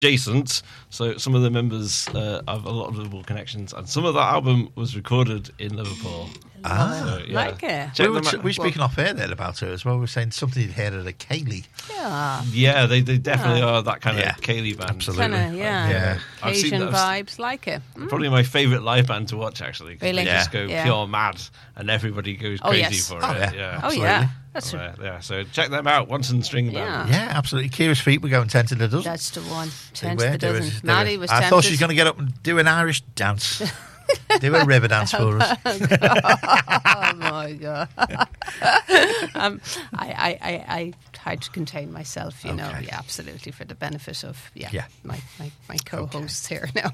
adjacent. So some of the members have a lot of Liverpool connections, and some of that album was recorded in Liverpool. Ah, So, yeah. like it. Check We them out. were speaking off air then about her as well. We were saying something you'd heard at a Cayley. Yeah. Yeah, they definitely are that kind of Yeah, Cayley band. absolutely. Kind of, Yeah. I've seen Asian those. vibes, like it. Probably my favourite live band to watch, actually. 'Cause Really? They just go Yeah. pure mad, and everybody goes Oh, crazy yes. for Oh, it. yeah. Yeah. Oh, Absolutely. yeah. That's Yeah, so check them out. Wanton String Band. Yeah. Yeah, absolutely. Kira's feet were going 10 to the dozen. That's the one. They 10 were, to the they were- dozen. they Maddie were- was I tempted. thought she was going to get up and do an Irish dance. Do a river dance for us. Oh my god! I tried to contain myself, you know. Okay. Yeah, absolutely, for the benefit of Yeah. my co-hosts here now.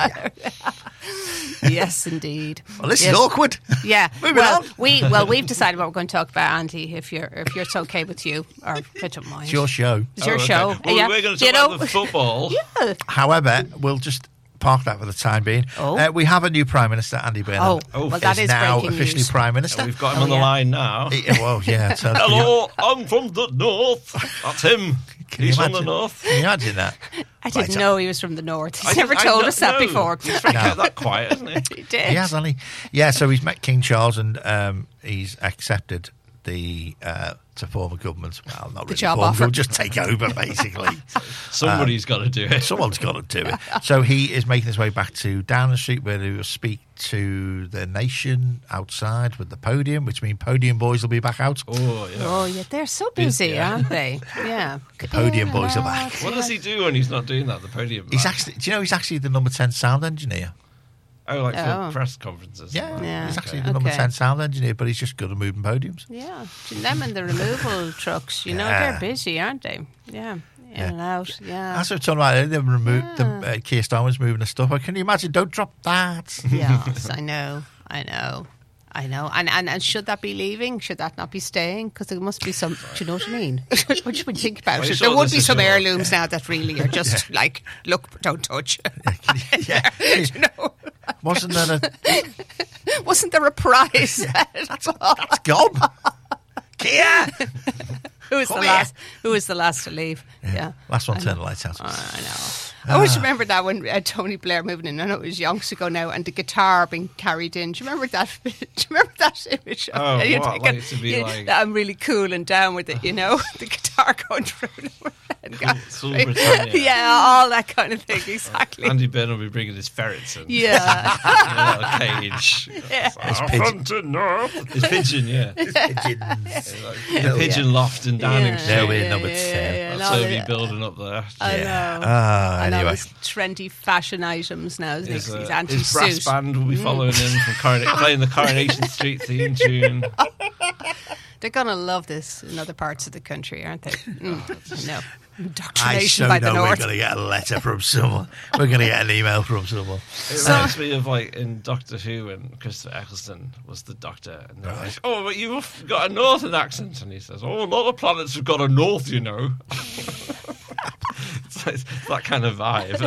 Yes, indeed. Well, this Yes. is awkward. Yeah. Moving on. We've decided what we're going to talk about, Andy. If it's okay with you, or if I don't mind. It's your show. It's your Oh, okay. show. Well, Yeah. we're going to You talk know- about the football. However, we'll just park that for the time being. Oh. We have a new Prime Minister, Andy Burnham. Well, that is now breaking officially news. Prime Minister. We've got him Oh, on the yeah. line now. Well, yeah. So Hello, I'm from the north. That's him. Can you He's from imagine? the north. Can you imagine that? I didn't Right, know he was from the north. He's I never didn't- told I us that don't know. before. He's kept that quiet, hasn't he? He did. He has, hasn't he? Yeah, so he's met King Charles and he's accepted the to form a government. Well, not really job form, offer. he'll just take over, basically. Somebody's got to do it. Someone's got to do it. So he is making his way back to Downing Street, where he will speak to the nation outside with the podium, which means Podium Boys will be back out. Oh, yeah. Oh, yeah, they're so busy, Yeah. aren't they? Yeah. The Podium Boys are back. What does he do when he's not doing that? The podium. He's man? actually, do you know he's actually the number 10 sound engineer? like for Oh. press conferences. Yeah, Yeah. he's actually the number Okay. 10 sound engineer, but he's just good at moving podiums. Yeah. Them and the removal trucks, you know, Yeah. they're busy, aren't they? Yeah. In and out. Yeah. That's what I'm talking about. They've removed the Keir Starmer's moving the stuff. Can you imagine? Don't drop that. Yes, I know. And should that be leaving? Should that not be staying? Because there must be some. Do you know what I mean? What should we think about Well, it? sure, There would this be is some your- heirlooms now that really are just like, look, but don't touch. Yeah. You know? Wasn't that Wasn't there a prize? that's gone? Keir! Who was Come the here. last? Who was the last to leave? Yeah. Last one, turn the lights out. I know. I always remember that when Tony Blair moving in. I know it was yonks ago now, and the guitar being carried in. Do you remember that? Do you remember that image? Oh, And you're what? thinking, Like to be like- that I'm really cool and down with it, you know, the guitar going through. And Cool Britannia. yeah, all that kind of thing. Exactly. Andy Byrne will be bringing his ferrets in. Yeah. In a little cage. Yeah. His pigeon, yeah. The pigeon loft in Downing Street. There we're number 10. That's what he'll be building up there. I know. Ah, I know anyway. these trendy fashion items now, isn't it? His, These his anti-suit. brass band will be following him from playing the Coronation Street theme tune. They're going to love this in other parts of the country, aren't they? No. I Indoctrination so by the know we're North. going to get a letter from someone. We're going to get an email from someone. It reminds me of like in Doctor Who when Christopher Eccleston was the Doctor, and they're like, "Oh, but you've got a northern accent," and he says, "Oh, a lot of planets have got a north, you know." it's that kind of vibe.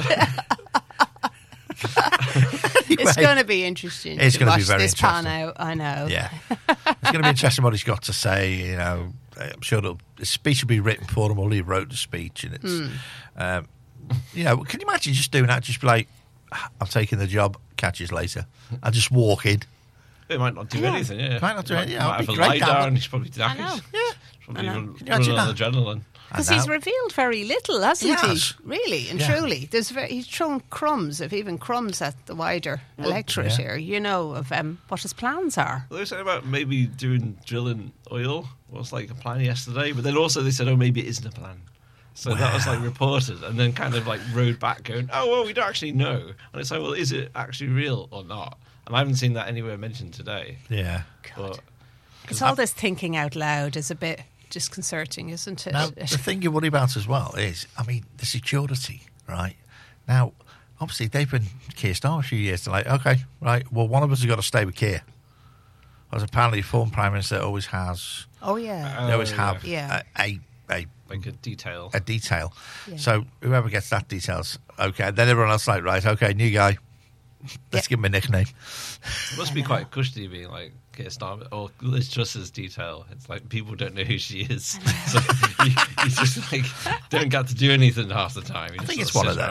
It's going to be interesting It's to gonna be watch very this pan interesting. out. I know. Yeah. It's going to be interesting what he's got to say. You know, I'm sure the speech will be written for him, or he wrote the speech. And it's, you know, can you imagine just doing that? Just be like, I'm taking the job, catch you later. I'll just walk in. It might not do anything. Yeah, Might not do anything, yeah, Might it'd have be a great, lie that down. one. He's probably knackered. know. Yeah. Probably I know. running Can you imagine on adrenaline. Because And he's now- revealed very little, hasn't He he? has. Really and Yeah. truly. He's thrown crumbs, if even crumbs, at the wider electorate yeah. here, you know, of what his plans are. They were saying about maybe doing drilling oil was like a plan yesterday, but then also they said, "Oh, maybe it isn't a plan." So that was like reported, and then kind of like rode back, going, "Oh, well, we don't actually know." And it's like, well, is it actually real or not? And I haven't seen that anywhere mentioned today. Yeah. But It's all this thinking out loud is a bit disconcerting, isn't it? Now, the thing you worry about as well is, I mean, the security, right? Now, obviously, they've been Keir Starmer a few years. They're like, okay, right, well, one of us has got to stay with Keir. Because apparently, the former Prime Minister always has, Oh, yeah. they always yeah. have Yeah. a like a detail. detail. Yeah. So whoever gets that detail's okay. Then everyone else is like, right, okay, new guy. Let's give him a nickname. It must be quite cushy being like Keir Starmer or Liz Truss's detail. It's like people don't know who she is. So you just like don't get to do anything half the time. I think it's one of those.